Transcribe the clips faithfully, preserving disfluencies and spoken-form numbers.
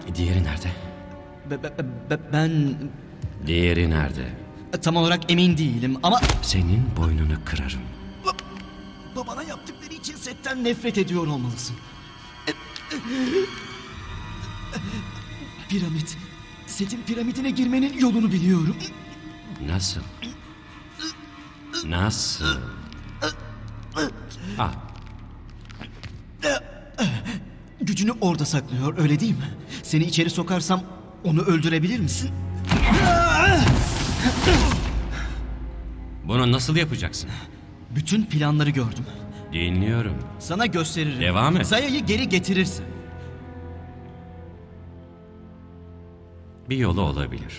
Diğeri nerede? Be- be- be- ben Diğeri nerede? tam olarak emin değilim ama Senin boynunu kırarım. babana yaptıkları için setten nefret ediyor olmalısın. Piramit. Setin piramidine girmenin yolunu biliyorum. Nasıl? Nasıl? Ah, Gücünü orada saklıyor, öyle değil mi? Seni içeri sokarsam onu öldürebilir misin? bunu nasıl yapacaksın? Bütün planları gördüm. Dinliyorum. Sana gösteririm. Devam et. Zaya'yı geri getirirsin. Bir yolu olabilir.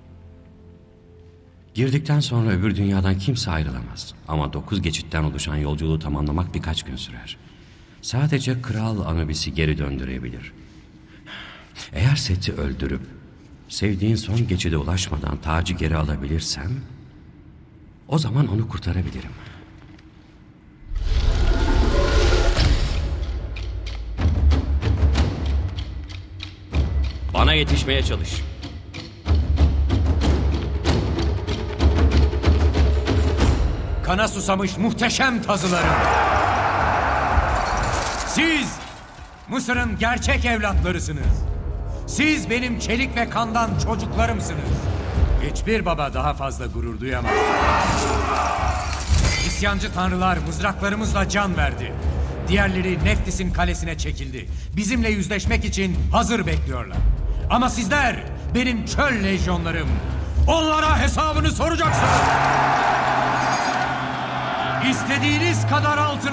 Girdikten sonra öbür dünyadan kimse ayrılamaz. Ama dokuz geçitten oluşan yolculuğu tamamlamak birkaç gün sürer. Sadece Kral Anubis'i geri döndürebilir. Eğer Set'i öldürüp sevdiğin son geçide ulaşmadan tacı geri alabilirsem o zaman onu kurtarabilirim. Bana yetişmeye çalış. Kana susamış muhteşem tazılarım. Siz Mısır'ın gerçek evlatlarısınız. Siz benim çelik ve kandan çocuklarımsınız. Hiçbir baba daha fazla gurur duyamaz. İsyancı tanrılar mızraklarımızla can verdi. Diğerleri Neftis'in kalesine çekildi. Bizimle yüzleşmek için hazır bekliyorlar. Ama sizler benim çöl lejyonlarım. Onlara hesabını soracaksınız. İstediğiniz kadar altın